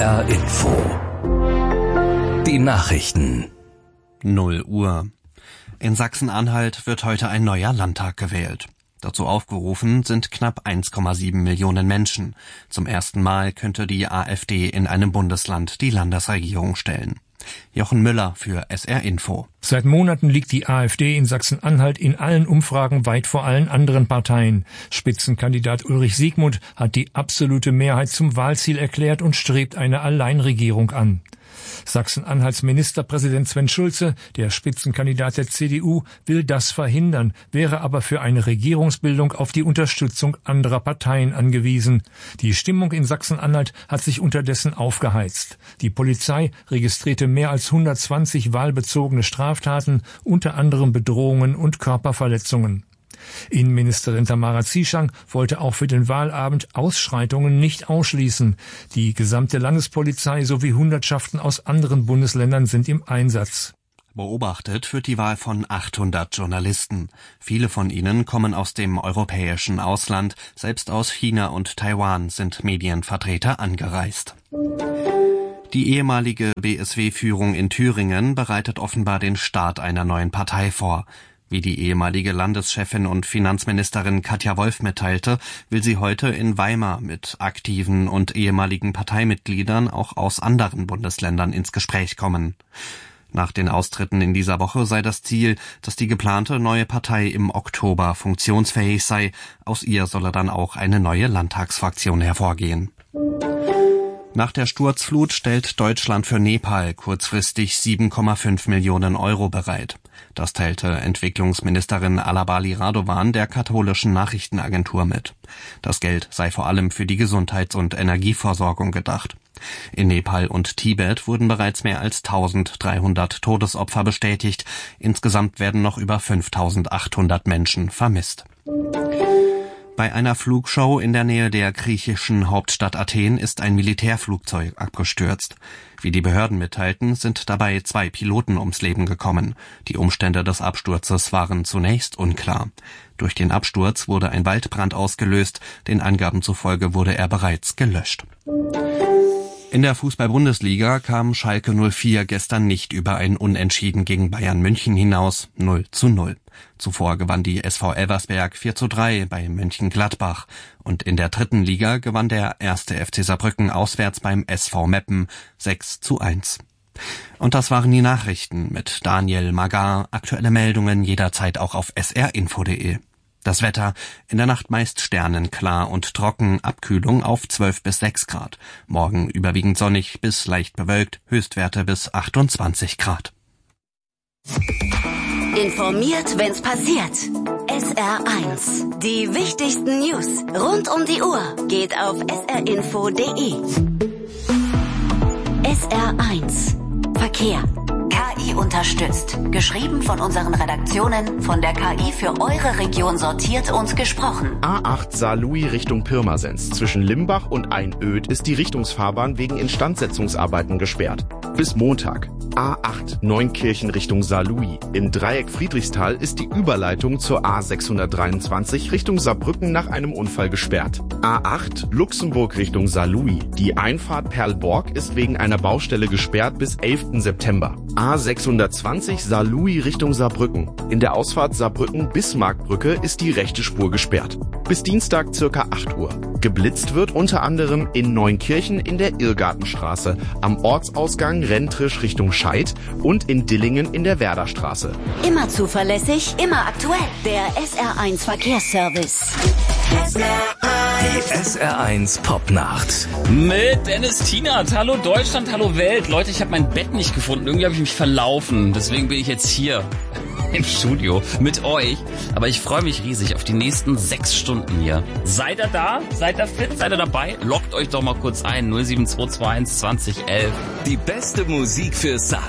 Info. Die Nachrichten. 0 Uhr. In Sachsen-Anhalt wird heute ein neuer Landtag gewählt. Dazu aufgerufen sind knapp 1,7 Millionen Menschen. Zum ersten Mal könnte die AfD in einem Bundesland die Landesregierung stellen. Jochen Müller für SR Info. Seit Monaten liegt die AfD in Sachsen-Anhalt in allen Umfragen weit vor allen anderen Parteien. Spitzenkandidat Ulrich Siegmund hat die absolute Mehrheit zum Wahlziel erklärt und strebt eine Alleinregierung an. Sachsen-Anhalts Ministerpräsident Sven Schulze, der Spitzenkandidat der CDU, will das verhindern, wäre aber für eine Regierungsbildung auf die Unterstützung anderer Parteien angewiesen. Die Stimmung in Sachsen-Anhalt hat sich unterdessen aufgeheizt. Die Polizei registrierte mehr als 120 wahlbezogene Straftaten, unter anderem Bedrohungen und Körperverletzungen. Innenministerin Tamara Zieschang wollte auch für den Wahlabend Ausschreitungen nicht ausschließen. Die gesamte Landespolizei sowie Hundertschaften aus anderen Bundesländern sind im Einsatz. Beobachtet wird die Wahl von 800 Journalisten. Viele von ihnen kommen aus dem europäischen Ausland. Selbst aus China und Taiwan sind Medienvertreter angereist. Die ehemalige BSW-Führung in Thüringen bereitet offenbar den Start einer neuen Partei vor. Wie die ehemalige Landeschefin und Finanzministerin Katja Wolf mitteilte, will sie heute in Weimar mit aktiven und ehemaligen Parteimitgliedern auch aus anderen Bundesländern ins Gespräch kommen. Nach den Austritten in dieser Woche sei das Ziel, dass die geplante neue Partei im Oktober funktionsfähig sei. Aus ihr solle dann auch eine neue Landtagsfraktion hervorgehen. Nach der Sturzflut stellt Deutschland für Nepal kurzfristig 7,5 Millionen Euro bereit. Das teilte Entwicklungsministerin Alabali Radovan der katholischen Nachrichtenagentur mit. Das Geld sei vor allem für die Gesundheits- und Energieversorgung gedacht. In Nepal und Tibet wurden bereits mehr als 1300 Todesopfer bestätigt. Insgesamt werden noch über 5800 Menschen vermisst. Bei einer Flugshow in der Nähe der griechischen Hauptstadt Athen ist ein Militärflugzeug abgestürzt. Wie die Behörden mitteilten, sind dabei 2 Piloten ums Leben gekommen. Die Umstände des Absturzes waren zunächst unklar. Durch den Absturz wurde ein Waldbrand ausgelöst. Den Angaben zufolge wurde er bereits gelöscht. In der Fußball-Bundesliga kam Schalke 04 gestern nicht über ein Unentschieden gegen Bayern München hinaus, 0:0. Zuvor gewann die SV Elversberg 4:3 bei Mönchengladbach. Und in der 3. Liga gewann der 1. FC Saarbrücken auswärts beim SV Meppen 6:1. Und das waren die Nachrichten mit Daniel Magar. Aktuelle Meldungen jederzeit auch auf srinfo.de. Das Wetter, in der Nacht meist sternenklar und trocken, Abkühlung auf 12 bis 6 Grad. Morgen überwiegend sonnig bis leicht bewölkt, Höchstwerte bis 28 Grad. Informiert, wenn's passiert. SR1. Die wichtigsten News rund um die Uhr geht auf srinfo.de. SR1. Verkehr. KI unterstützt. Geschrieben von unseren Redaktionen, von der KI für eure Region sortiert und gesprochen. A8 Saarlouis Richtung Pirmasens. Zwischen Limbach und Einöd ist die Richtungsfahrbahn wegen Instandsetzungsarbeiten gesperrt. Bis Montag. A8 Neunkirchen Richtung Saarlouis. Im Dreieck Friedrichsthal ist die Überleitung zur A623 Richtung Saarbrücken nach einem Unfall gesperrt. A8 Luxemburg Richtung Saarlouis. Die Einfahrt Perlborg ist wegen einer Baustelle gesperrt bis 11. September. A620 Saarlouis Richtung Saarbrücken. In der Ausfahrt Saarbrücken-Bismarckbrücke ist die rechte Spur gesperrt. Bis Dienstag circa 8 Uhr. Geblitzt wird unter anderem in Neunkirchen in der Irrgartenstraße, am Ortsausgang Rentrisch Richtung Scheid und in Dillingen in der Werderstraße. Immer zuverlässig, immer aktuell. Der SR1 Verkehrsservice. Die SR1 Popnacht. Mit Dennis Tienert. Hallo Deutschland, hallo Welt. Leute, ich habe mein Bett nicht gefunden. Irgendwie habe ich mich verlaufen. Deswegen bin ich jetzt hier im Studio mit euch. Aber ich freue mich riesig auf die nächsten 6 Stunden hier. Seid ihr da? Seid ihr fit? Seid ihr dabei? Loggt euch doch mal kurz ein. 07221 2011. Die beste Musik für Saarland.